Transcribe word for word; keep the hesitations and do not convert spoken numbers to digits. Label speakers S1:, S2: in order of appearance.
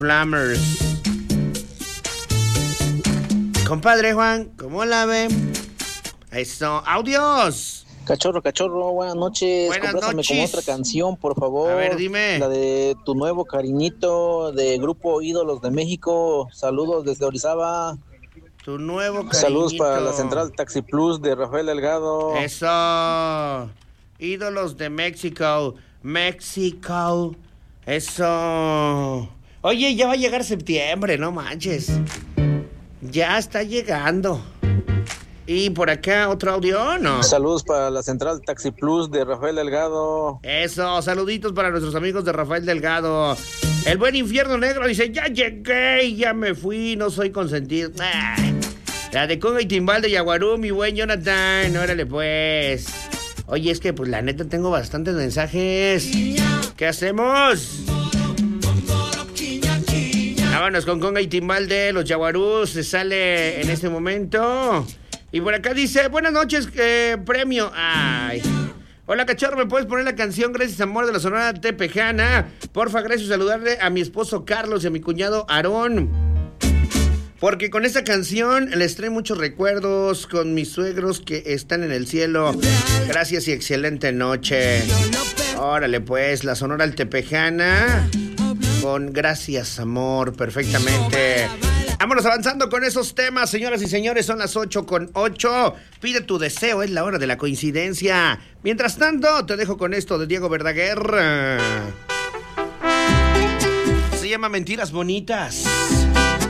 S1: Flammers. Compadre Juan, ¿cómo la ve? Eso, audios.
S2: Cachorro, cachorro, buenas noches.
S1: Buenas
S2: Complázame
S1: noches.
S2: con otra canción, por favor.
S1: A ver, dime.
S2: La de Tu Nuevo Cariñito, de Grupo Ídolos de México. Saludos desde Orizaba.
S1: Tu Nuevo Cariñito.
S2: Saludos para la Central Taxi Plus de Rafael Delgado.
S1: Eso. Ídolos de México. México. Eso. Oye, ya va a llegar septiembre, no manches. Ya está llegando. Y por acá otro audio, ¿no?
S2: Saludos para la Central Taxi Plus de Rafael Delgado.
S1: Eso, saluditos para nuestros amigos de Rafael Delgado. El buen infierno negro dice, ya llegué, ya me fui, no soy consentido. Ay, la de Conga y Timbal de Yaguarú, mi buen Jonathan, órale pues. Oye, es que pues la neta tengo bastantes mensajes. ¿Qué hacemos? Vámonos con Conga y Timbal de los Yaguarú, se sale en este momento. Y por acá dice, buenas noches, eh, premio. Ay. Hola, cachorro, ¿me puedes poner la canción Gracias Amor de la Sonora Tepejana? Porfa, gracias, saludarle a mi esposo Carlos y a mi cuñado Aarón. Porque con esta canción les trae muchos recuerdos con mis suegros que están en el cielo. Gracias y excelente noche. Órale pues, la Sonora Tepejana con Gracias Amor, perfectamente. Vámonos avanzando con esos temas, señoras y señores, son las ocho con ocho. Pide tu deseo, es la hora de la coincidencia. Mientras tanto, te dejo con esto de Diego Verdaguer. Se llama Mentiras Bonitas.